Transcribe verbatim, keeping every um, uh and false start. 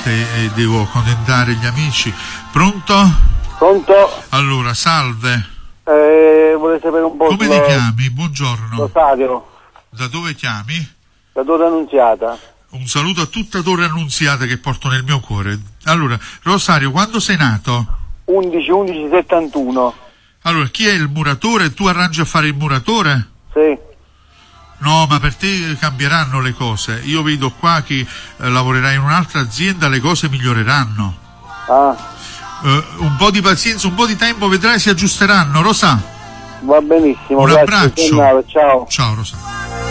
chiamate e devo accontentare gli amici. Pronto? Pronto? Allora, salve. Eh, vorrei sapere un po'. Come sulla... ti chiami? Buongiorno. Rosario. Da dove chiami? Da Torre Annunziata. Un saluto a tutta Torre Annunziata che porto nel mio cuore. Allora, Rosario, quando sei nato? undici undici settantuno. Allora, chi è il muratore? Tu arrangi a fare il muratore? Sì. No, ma per te cambieranno le cose. Io vedo qua che eh, lavorerai in un'altra azienda, le cose miglioreranno. Ah. Uh, un po' di pazienza, un po' di tempo, vedrai si aggiusteranno, Rosa. Va benissimo. Un grazie, abbraccio. Gennaro, ciao. Ciao, Rosa.